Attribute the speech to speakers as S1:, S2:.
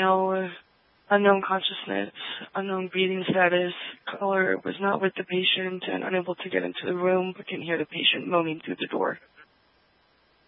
S1: male, unknown consciousness, unknown breathing status. Caller was not with the patient and unable to get into the room, but can hear the patient moaning through the door.